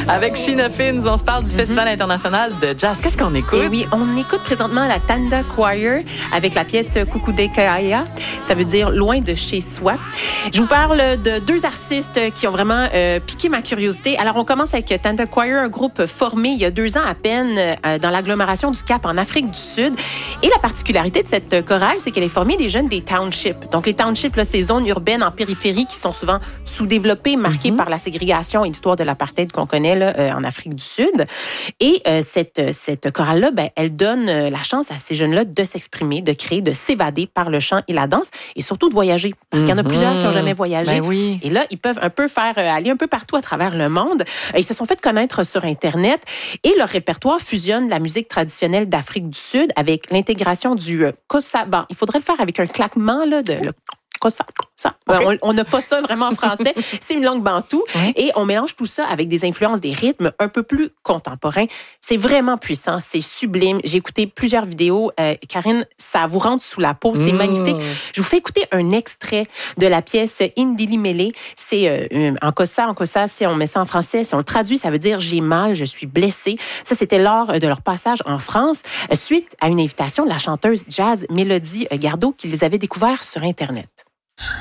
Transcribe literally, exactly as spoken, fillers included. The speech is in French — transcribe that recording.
Avec Sheena Fins, on se parle du mm-hmm. Festival international de jazz. Qu'est-ce qu'on écoute? Et oui, on écoute présentement la Tanda Choir avec la pièce Kukudekaya. Ça veut dire loin de chez soi. Je vous parle de deux artistes qui ont vraiment euh, piqué ma curiosité. Alors, on commence avec Tanda Choir, un groupe formé il y a deux ans à peine euh, dans l'agglomération du Cap en Afrique du Sud. Et la particularité de cette chorale, c'est qu'elle est formée des jeunes des townships. Donc, les townships, là, ces zones urbaines en périphérie qui sont souvent sous-développées, marquées mm-hmm. par la ségrégation et l'histoire de l'apartheid qu'on connaît là, euh, en Afrique du Sud. Et euh, cette, cette chorale-là, ben, elle donne euh, la chance à ces jeunes-là de s'exprimer, de créer, de s'évader par le chant et la danse et surtout de voyager. Parce mm-hmm. qu'il y en a plusieurs qui n'ont jamais voyagé. Ben oui. Et là, ils peuvent un peu faire euh, aller un peu partout à travers le monde. Euh, ils se sont fait connaître sur Internet et leur répertoire fusionne la musique traditionnelle d'Afrique du Sud avec l'intégration du euh, kossa. Bon, il faudrait le faire avec un claquement là, de... Le... Ça, ça. Okay. On n'a pas ça vraiment en français. C'est une langue bantoue. Ouais. Et on mélange tout ça avec des influences, des rythmes un peu plus contemporains. C'est vraiment puissant. C'est sublime. J'ai écouté plusieurs vidéos. Euh, Karine, ça vous rentre sous la peau. C'est mmh. magnifique. Je vous fais écouter un extrait de la pièce Indili Mele. C'est euh, en kossa. En kossa, si on met ça en français, si on le traduit, ça veut dire « j'ai mal, je suis blessée ». Ça, c'était lors de leur passage en France, suite à une invitation de la chanteuse jazz Mélodie Gardot qui les avait découverts sur Internet.